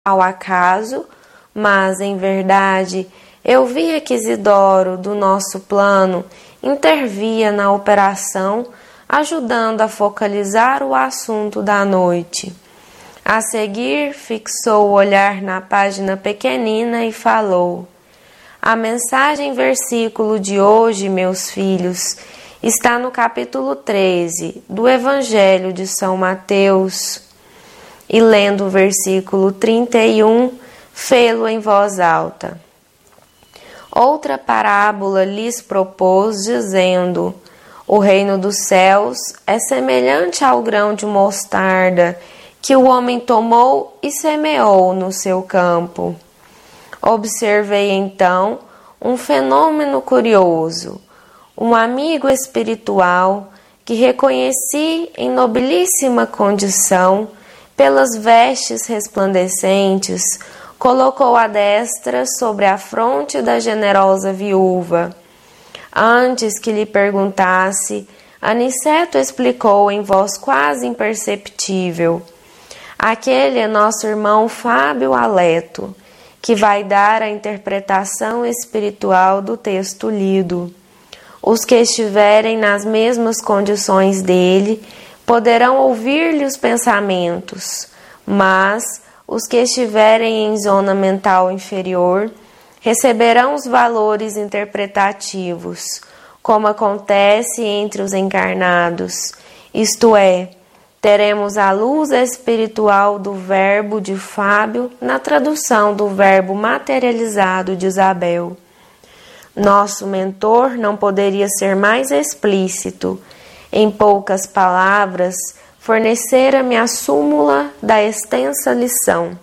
ao acaso, mas, em verdade, eu via que Isidoro, do nosso plano, intervia na operação, ajudando a focalizar o assunto da noite. A seguir, fixou o olhar na página pequenina e falou: a mensagem versículo de hoje, meus filhos, está no capítulo 13 do Evangelho de São Mateus. E lendo o versículo 31, fê-lo em voz alta. Outra parábola lhes propôs, dizendo: o reino dos céus é semelhante ao grão de mostarda que o homem tomou e semeou no seu campo. Observei então um fenômeno curioso. Um amigo espiritual que reconheci em nobilíssima condição, pelas vestes resplandecentes, colocou a destra sobre a fronte da generosa viúva. Antes que lhe perguntasse, Aniceto explicou em voz quase imperceptível: aquele é nosso irmão Fábio Aleto, que vai dar a interpretação espiritual do texto lido. Os que estiverem nas mesmas condições dele poderão ouvir-lhe os pensamentos, mas os que estiverem em zona mental inferior receberão os valores interpretativos, como acontece entre os encarnados, isto é, teremos a luz espiritual do verbo de Fábio na tradução do verbo materializado de Isabel. Nosso mentor não poderia ser mais explícito. Em poucas palavras, fornecera-me a súmula da extensa lição.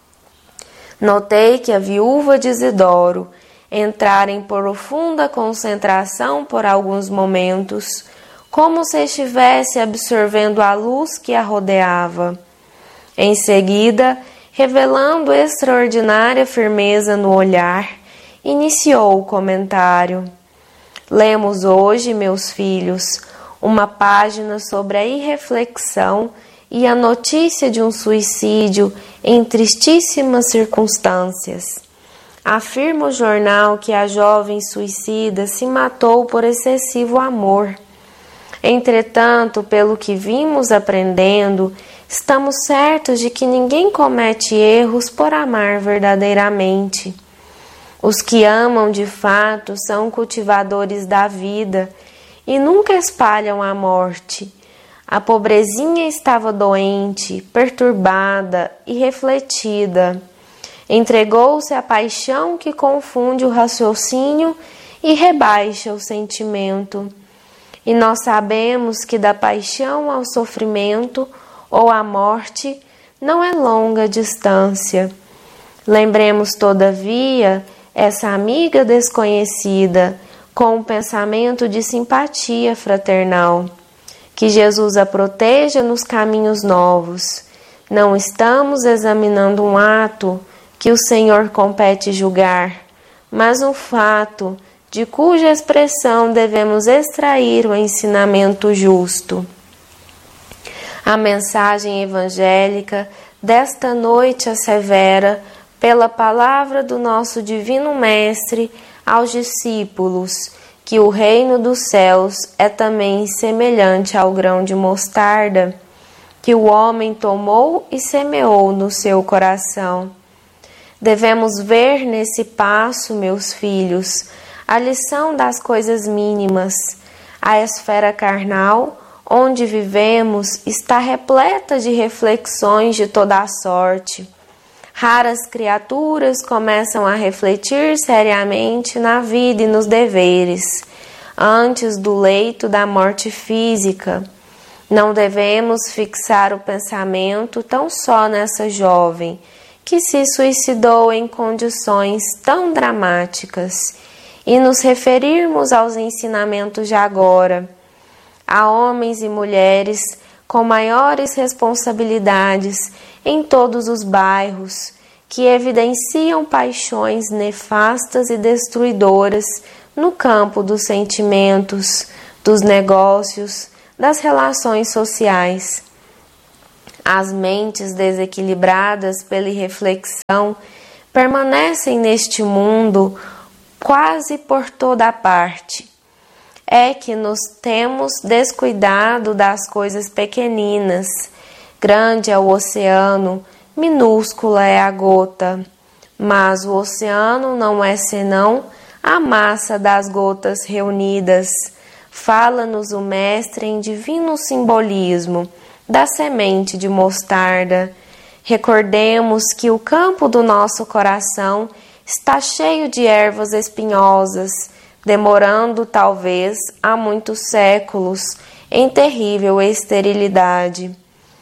Notei que a viúva de Isidoro entrara em profunda concentração por alguns momentos, como se estivesse absorvendo a luz que a rodeava. Em seguida, revelando extraordinária firmeza no olhar, iniciou o comentário. Lemos hoje, meus filhos, uma página sobre a irreflexão e a notícia de um suicídio em tristíssimas circunstâncias. Afirma o jornal que a jovem suicida se matou por excessivo amor. Entretanto, pelo que vimos aprendendo, estamos certos de que ninguém comete erros por amar verdadeiramente. Os que amam de fato são cultivadores da vida e nunca espalham a morte. A pobrezinha estava doente, perturbada e refletida. Entregou-se à paixão que confunde o raciocínio e rebaixa o sentimento. E nós sabemos que da paixão ao sofrimento ou à morte não é longa distância. Lembremos, todavia, essa amiga desconhecida com um pensamento de simpatia fraternal. Que Jesus a proteja nos caminhos novos. Não estamos examinando um ato que o Senhor compete julgar, mas um fato de cuja expressão devemos extrair o ensinamento justo. A mensagem evangélica desta noite assevera, pela palavra do nosso Divino Mestre aos discípulos, que o reino dos céus é também semelhante ao grão de mostarda, que o homem tomou e semeou no seu coração. Devemos ver nesse passo, meus filhos, a lição das coisas mínimas. A esfera carnal, onde vivemos, está repleta de reflexões de toda a sorte. Raras criaturas começam a refletir seriamente na vida e nos deveres, antes do leito da morte física. Não devemos fixar o pensamento tão só nessa jovem, que se suicidou em condições tão dramáticas, e nos referirmos aos ensinamentos de agora. Há homens e mulheres com maiores responsabilidades em todos os bairros, que evidenciam paixões nefastas e destruidoras no campo dos sentimentos, dos negócios, das relações sociais. As mentes desequilibradas pela irreflexão permanecem neste mundo quase por toda parte. É que nos temos descuidado das coisas pequeninas. Grande é o oceano, minúscula é a gota. Mas o oceano não é senão a massa das gotas reunidas. Fala-nos o Mestre em divino simbolismo da semente de mostarda. Recordemos que o campo do nosso coração está cheio de ervas espinhosas, demorando talvez há muitos séculos em terrível esterilidade.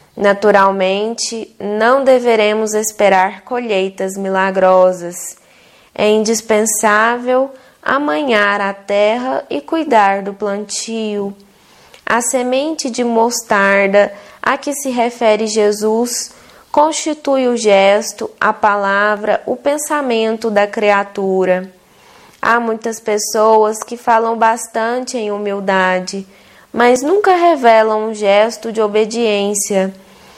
Naturalmente, não deveremos esperar colheitas milagrosas. É indispensável amanhar a terra e cuidar do plantio. A semente de mostarda a que se refere Jesus constitui o gesto, a palavra, o pensamento da criatura. Há muitas pessoas que falam bastante em humildade, mas nunca revelam um gesto de obediência.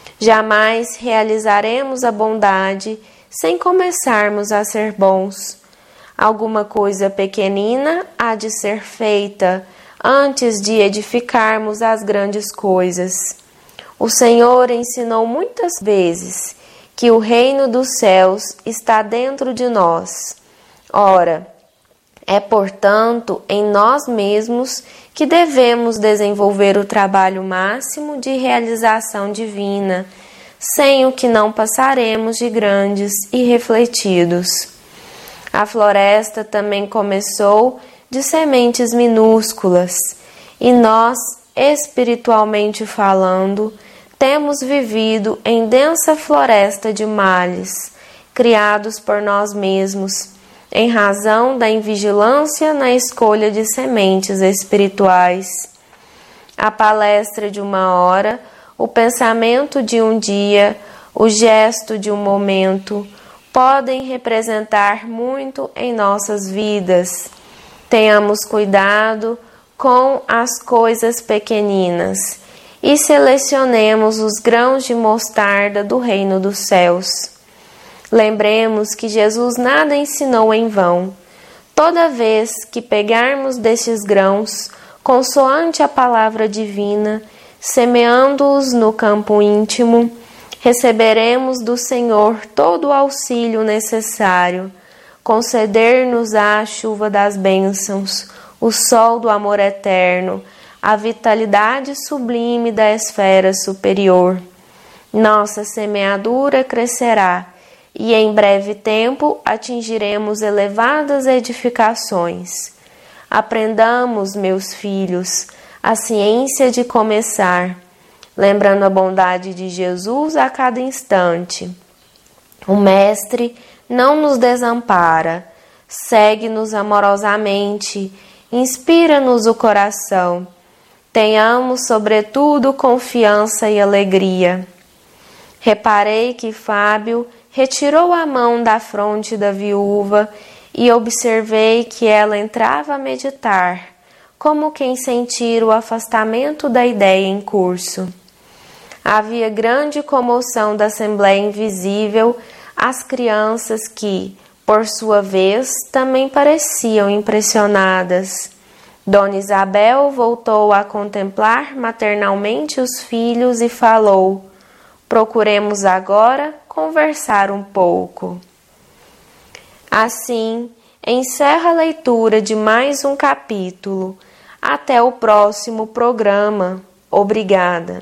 Jamais realizaremos a bondade sem começarmos a ser bons. Alguma coisa pequenina há de ser feita antes de edificarmos as grandes coisas. O Senhor ensinou muitas vezes que o reino dos céus está dentro de nós. Ora, é, portanto, em nós mesmos que devemos desenvolver o trabalho máximo de realização divina, sem o que não passaremos de grandes e refletidos. A floresta também começou de sementes minúsculas, e nós, espiritualmente falando, temos vivido em densa floresta de males, criados por nós mesmos, em razão da invigilância na escolha de sementes espirituais. A palestra de uma hora, o pensamento de um dia, o gesto de um momento, podem representar muito em nossas vidas. Tenhamos cuidado com as coisas pequeninas e selecionemos os grãos de mostarda do reino dos céus. Lembremos que Jesus nada ensinou em vão. Toda vez que pegarmos destes grãos, consoante a palavra divina, semeando-os no campo íntimo, receberemos do Senhor todo o auxílio necessário, conceder-nos a chuva das bênçãos, o sol do amor eterno, a vitalidade sublime da esfera superior. Nossa semeadura crescerá, e em breve tempo atingiremos elevadas edificações. Aprendamos, meus filhos, a ciência de começar, lembrando a bondade de Jesus a cada instante. O Mestre não nos desampara, segue-nos amorosamente, inspira-nos o coração. Tenhamos, sobretudo, confiança e alegria. Reparei que Fábio retirou a mão da fronte da viúva e observei que ela entrava a meditar, como quem sentira o afastamento da ideia em curso. Havia grande comoção da Assembleia Invisível às crianças que, por sua vez, também pareciam impressionadas. Dona Isabel voltou a contemplar maternalmente os filhos e falou: procuremos agora conversar um pouco. Assim, encerra a leitura de mais um capítulo. Até o próximo programa. Obrigada.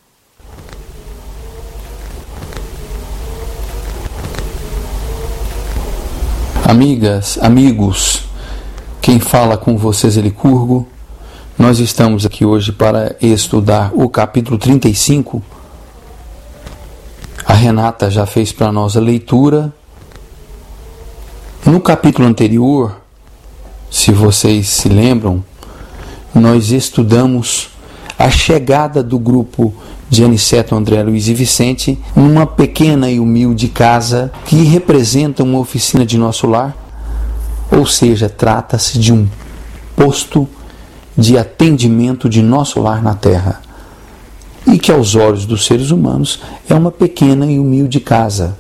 Amigas, amigos, quem fala com vocês é Licurgo. Nós estamos aqui hoje para estudar o capítulo 35. A Renata já fez para nós a leitura. No capítulo anterior, se vocês se lembram, nós estudamos a chegada do grupo de Aniceto, André, Luiz e Vicente numa pequena e humilde casa que representa uma oficina de nosso lar, ou seja, trata-se de um posto de atendimento de nosso lar na terra. e que aos olhos dos seres humanos é uma pequena e humilde casa.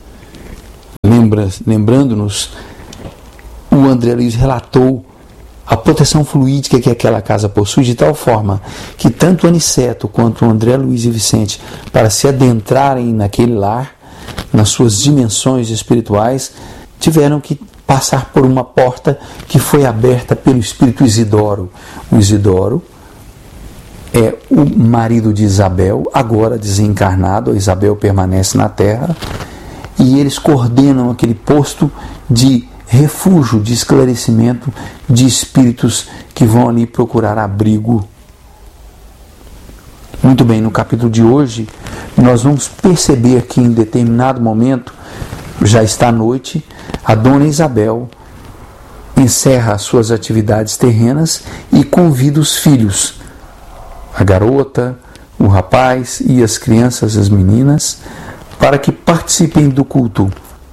Lembrando-nos, o André Luiz relatou a proteção fluídica que aquela casa possui, de tal forma que tanto o Aniceto quanto o André Luiz e Vicente, para se adentrarem naquele lar, nas suas dimensões espirituais, tiveram que passar por uma porta que foi aberta pelo espírito Isidoro. O Isidoro é o marido de Isabel, agora desencarnado. A Isabel permanece na Terra e eles coordenam aquele posto de refúgio, de esclarecimento de espíritos que vão ali procurar abrigo. Muito bem, no capítulo de hoje nós vamos perceber que em determinado momento, já está à noite, a dona Isabel encerra as suas atividades terrenas e convida os filhos, a garota, o rapaz e as crianças, as meninas, para que participem do culto.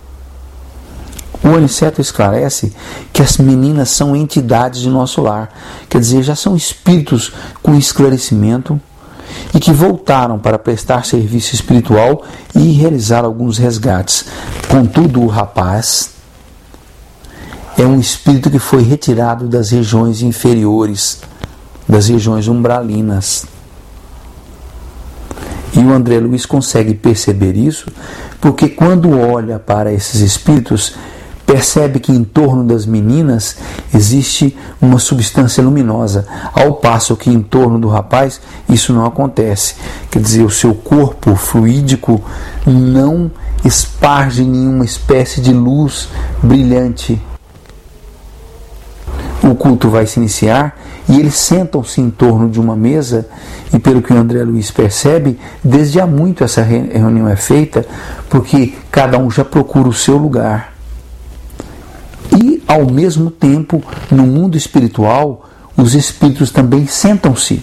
O Aniceto esclarece que as meninas são entidades de nosso lar, quer dizer, já são espíritos com esclarecimento e que voltaram para prestar serviço espiritual e realizar alguns resgates. Contudo, o rapaz é um espírito que foi retirado das regiões inferiores, das regiões umbralinas. E o André Luiz consegue perceber isso, porque quando olha para esses espíritos, percebe que em torno das meninas existe uma substância luminosa, ao passo que em torno do rapaz isso não acontece. Quer dizer, o seu corpo fluídico não esparge nenhuma espécie de luz brilhante. O culto vai se iniciar e eles sentam-se em torno de uma mesa e, pelo que o André Luiz percebe, desde há muito essa reunião é feita, porque cada um já procura o seu lugar. E, ao mesmo tempo, no mundo espiritual, os espíritos também sentam-se.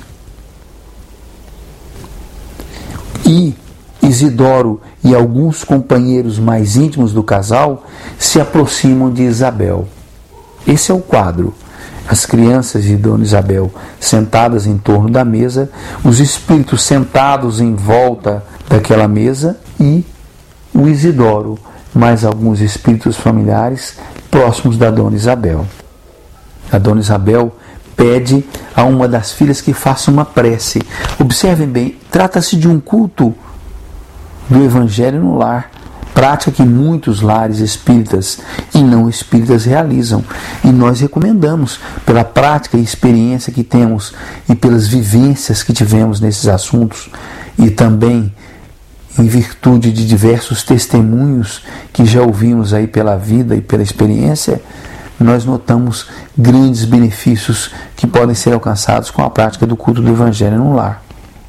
E Isidoro e alguns companheiros mais íntimos do casal se aproximam de Isabel. Esse é o quadro. As crianças de Dona Isabel sentadas em torno da mesa, os espíritos sentados em volta daquela mesa e o Isidoro, mais alguns espíritos familiares próximos da Dona Isabel. A Dona Isabel pede a uma das filhas que faça uma prece. Observem bem, trata-se de um culto do Evangelho no lar, prática que muitos lares espíritas e não espíritas realizam, e nós recomendamos, pela prática e experiência que temos e pelas vivências que tivemos nesses assuntos, e também em virtude de diversos testemunhos que já ouvimos aí pela vida e pela experiência, nós notamos grandes benefícios que podem ser alcançados com a prática do culto do Evangelho no lar.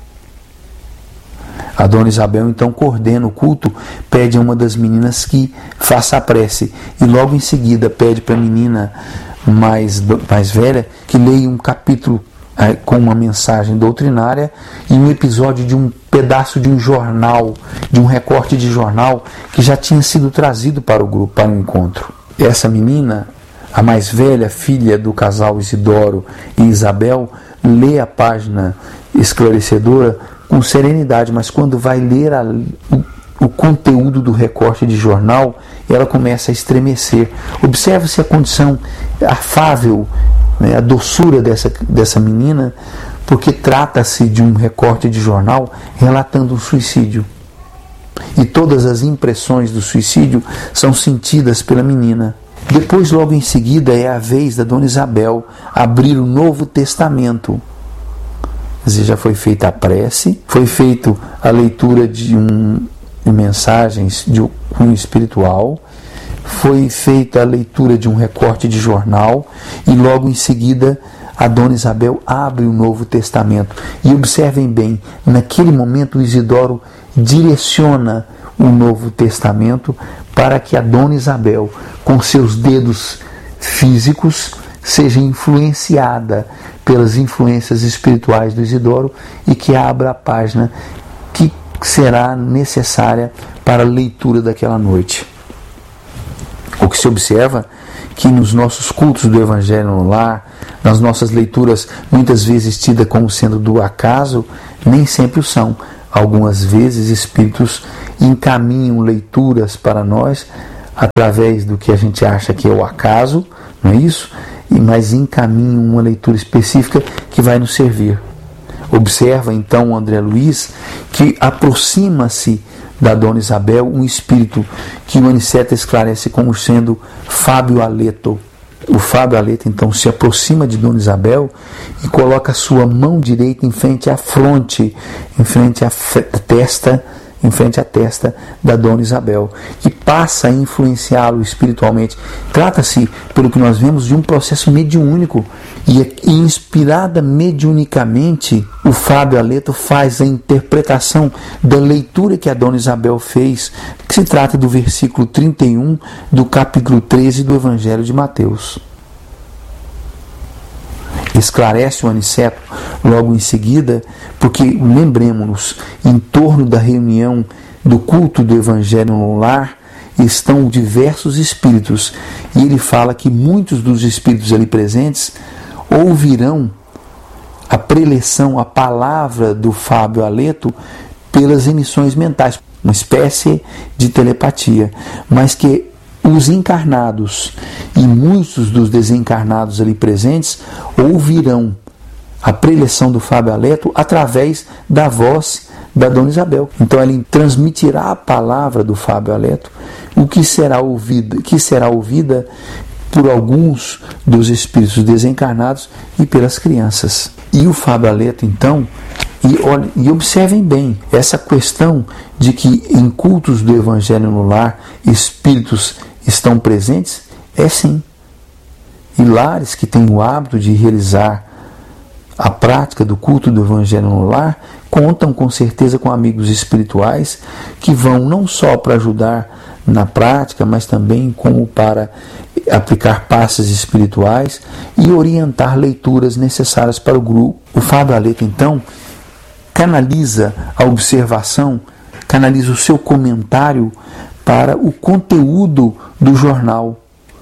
A Dona Isabel então coordena o culto, pede a uma das meninas que faça a prece e logo em seguida pede para a menina mais velha que leia um capítulo com uma mensagem doutrinária e um episódio de um pedaço de um jornal, de um recorte de jornal que já tinha sido trazido para o grupo, para o encontro. Essa menina, a mais velha filha do casal Isidoro e Isabel, lê a página esclarecedora com serenidade, mas quando vai ler o conteúdo do recorte de jornal, ela começa a estremecer. Observa-se a condição afável, a doçura dessa menina, porque trata-se de um recorte de jornal relatando um suicídio. E todas as impressões do suicídio são sentidas pela menina. Depois, logo em seguida, é a vez da Dona Isabel abrir o Novo Testamento. Quer dizer, já foi feita a prece, foi feita a leitura de mensagens de cunho espiritual, foi feita a leitura de um recorte de jornal e logo em seguida a Dona Isabel abre o Novo Testamento. E observem bem, naquele momento o Isidoro direciona o Novo Testamento para que a Dona Isabel, com seus dedos físicos, seja influenciada pelas influências espirituais do Isidoro e que abra a página que será necessária para a leitura daquela noite. O que se observa que nos nossos cultos do Evangelho no lar, nas nossas leituras, muitas vezes tidas como sendo do acaso, nem sempre o são. Algumas vezes espíritos encaminham leituras para nós através do que a gente acha que é o acaso, não é isso? Mas encaminham uma leitura específica que vai nos servir. Observa então o André Luiz que aproxima-se da Dona Isabel um espírito que o Aniceto esclarece como sendo Fábio Aleto. O Fábio Aleto então se aproxima de Dona Isabel e coloca a sua mão direita em frente à fronte, em frente à testa da Dona Isabel, e passa a influenciá-lo espiritualmente. Trata-se, pelo que nós vemos, de um processo mediúnico, e inspirada mediunicamente, o Fábio Aleto faz a interpretação da leitura que a Dona Isabel fez, que se trata do versículo 31 do capítulo 13 do Evangelho de Mateus. Esclarece o Aniceto logo em seguida, porque lembremos-nos, em torno da reunião do culto do Evangelho no lar estão diversos espíritos, e ele fala que muitos dos espíritos ali presentes ouvirão a preleção, a palavra do Fábio Aleto pelas emissões mentais, uma espécie de telepatia, mas que os encarnados e muitos dos desencarnados ali presentes ouvirão a preleção do Fábio Aleto através da voz da Dona Isabel. Então ele transmitirá a palavra do Fábio Aleto, o que será ouvida por alguns dos espíritos desencarnados e pelas crianças. E o Fábio Aleto, então, e observem bem, essa questão de que em cultos do Evangelho no lar espíritos estão presentes, é sim. E lares que têm o hábito de realizar a prática do culto do Evangelho no lar contam com certeza com amigos espirituais que vão não só para ajudar na prática, mas também como para aplicar passes espirituais e orientar leituras necessárias para o grupo. O Fábio Aleto, então, canaliza a observação, canaliza o seu comentário para o conteúdo do jornal,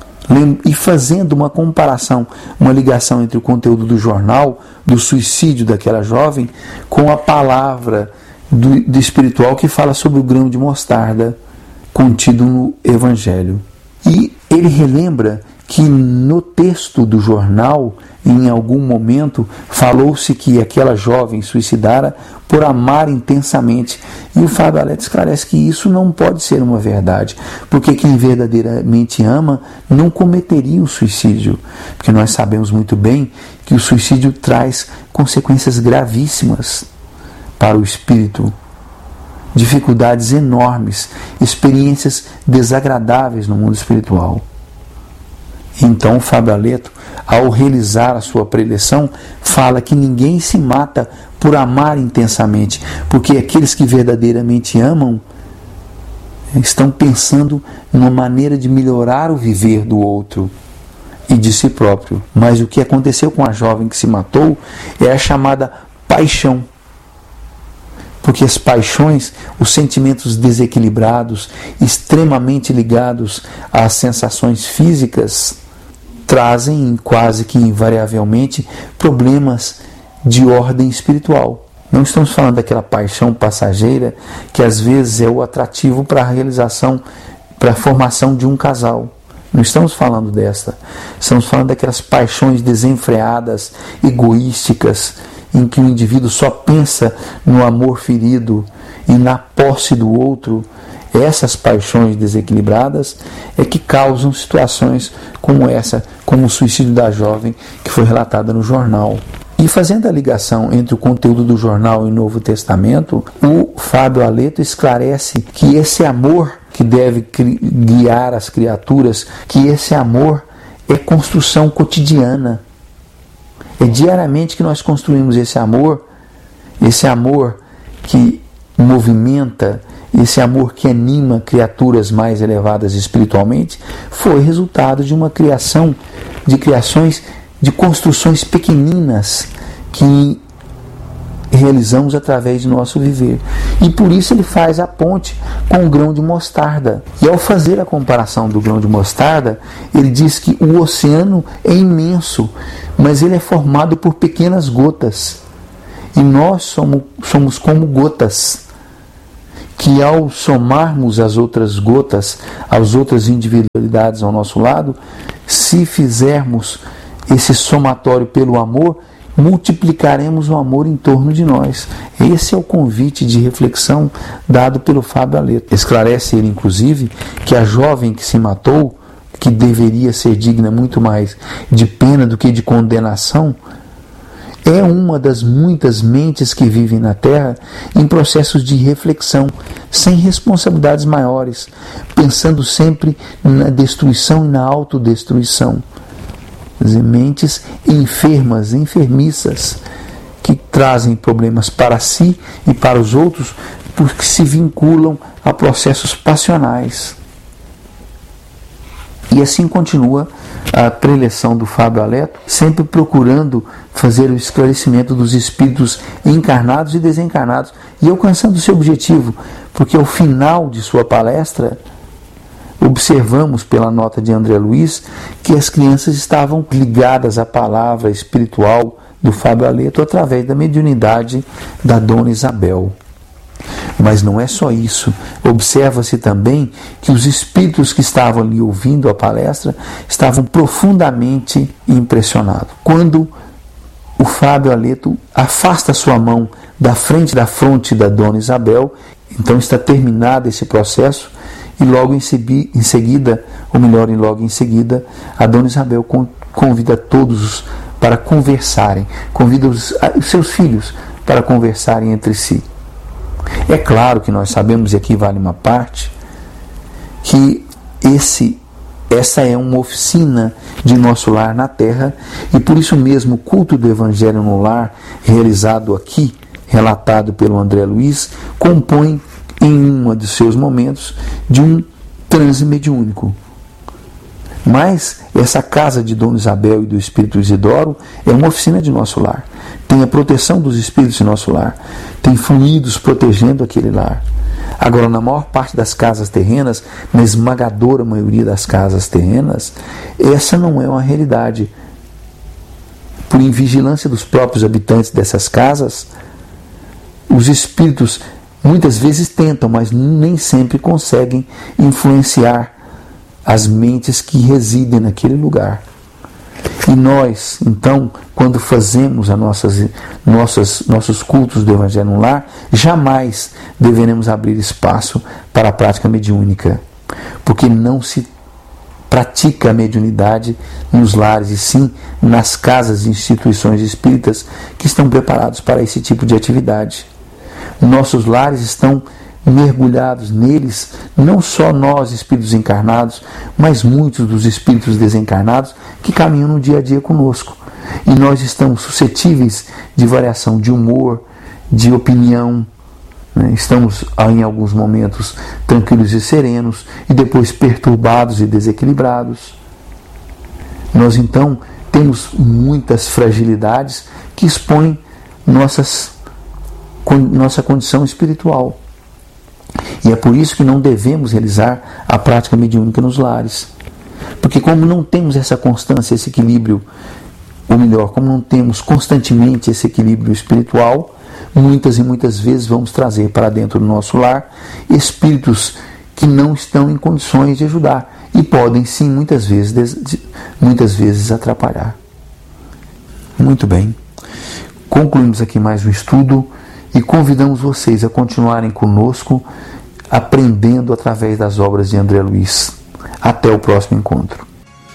e fazendo uma comparação, uma ligação entre o conteúdo do jornal, do suicídio daquela jovem, com a palavra do espiritual que fala sobre o grão de mostarda contido no Evangelho. E ele relembra que no texto do jornal, em algum momento, falou-se que aquela jovem suicidara por amar intensamente. E o Fábio Aleto esclarece que isso não pode ser uma verdade, porque quem verdadeiramente ama não cometeria o suicídio, porque nós sabemos muito bem que o suicídio traz consequências gravíssimas para o espírito, dificuldades enormes, experiências desagradáveis no mundo espiritual. Então o Fábio Aleto, ao realizar a sua preleção, fala que ninguém se mata por amar intensamente, porque aqueles que verdadeiramente amam estão pensando numa maneira de melhorar o viver do outro e de si próprio. Mas o que aconteceu com a jovem que se matou é a chamada paixão. Porque as paixões, os sentimentos desequilibrados, extremamente ligados às sensações físicas, trazem quase que invariavelmente problemas de ordem espiritual. Não estamos falando daquela paixão passageira que às vezes é o atrativo para a realização, para a formação de um casal. Não estamos falando desta. Estamos falando daquelas paixões desenfreadas, egoísticas, em que o indivíduo só pensa no amor ferido e na posse do outro. Essas paixões desequilibradas é que causam situações como essa, como o suicídio da jovem que foi relatada no jornal. E fazendo a ligação entre o conteúdo do jornal e o Novo Testamento, o Fábio Aleto esclarece que esse amor que deve guiar as criaturas, que esse amor é construção cotidiana. É diariamente que nós construímos esse amor que movimenta, esse amor que anima criaturas mais elevadas espiritualmente, foi resultado de uma criação, de criações, de construções pequeninas que realizamos através de nosso viver. E por isso ele faz a ponte com o grão de mostarda. E ao fazer a comparação do grão de mostarda, ele diz que o oceano é imenso, mas ele é formado por pequenas gotas. E nós somos como gotas, que ao somarmos as outras gotas, as outras individualidades ao nosso lado, se fizermos esse somatório pelo amor, multiplicaremos o amor em torno de nós. Esse é o convite de reflexão dado pelo Fábio Aleto. Esclarece ele, inclusive, que a jovem que se matou, que deveria ser digna muito mais de pena do que de condenação, é uma das muitas mentes que vivem na Terra em processos de reflexão, sem responsabilidades maiores, pensando sempre na destruição e na autodestruição. Mentes enfermas, enfermiças, que trazem problemas para si e para os outros, porque se vinculam a processos passionais. E assim continua a preleção do Fábio Aleto, sempre procurando fazer o esclarecimento dos espíritos encarnados e desencarnados, e alcançando seu objetivo, porque ao final de sua palestra, observamos pela nota de André Luiz que as crianças estavam ligadas à palavra espiritual do Fábio Aleto através da mediunidade da Dona Isabel. Mas não é só isso. Observa-se também que os espíritos que estavam ali ouvindo a palestra estavam profundamente impressionados. Quando o Fábio Aleto afasta sua mão da frente da fronte da Dona Isabel, então está terminado esse processo, e logo em seguida, a Dona Isabel convida todos para conversarem, convida os seus filhos para conversarem entre si. É claro que nós sabemos, e aqui vale uma parte, que essa é uma oficina de nosso lar na Terra, e por isso mesmo o culto do Evangelho no Lar, realizado aqui, relatado pelo André Luiz, compõe em um dos seus momentos de um transe mediúnico. Mas essa casa de Dona Isabel e do Espírito Isidoro é uma oficina de nosso lar. Tem a proteção dos espíritos de nosso lar. Tem fluidos protegendo aquele lar. Agora, na maior parte das casas terrenas, na esmagadora maioria das casas terrenas, essa não é uma realidade. Por invigilância dos próprios habitantes dessas casas, os espíritos muitas vezes tentam, mas nem sempre conseguem influenciar as mentes que residem naquele lugar. E nós, então, quando fazemos nossos cultos do Evangelho no Lar, jamais deveremos abrir espaço para a prática mediúnica, porque não se pratica a mediunidade nos lares, e sim nas casas e instituições espíritas que estão preparados para esse tipo de atividade. Nossos lares estão mergulhados neles, não só nós, espíritos encarnados, mas muitos dos espíritos desencarnados que caminham no dia a dia conosco. E nós estamos suscetíveis de variação de humor, de opinião, né? Estamos em alguns momentos tranquilos e serenos, e depois perturbados e desequilibrados. Nós então temos muitas fragilidades que expõem nossa condição espiritual. E é por isso que não devemos realizar a prática mediúnica nos lares. Porque como não temos essa constância, esse equilíbrio, ou melhor, como não temos constantemente esse equilíbrio espiritual, muitas e muitas vezes vamos trazer para dentro do nosso lar espíritos que não estão em condições de ajudar e podem sim muitas vezes atrapalhar. Muito bem. Concluímos aqui mais um estudo e convidamos vocês a continuarem conosco, aprendendo através das obras de André Luiz. Até o próximo encontro.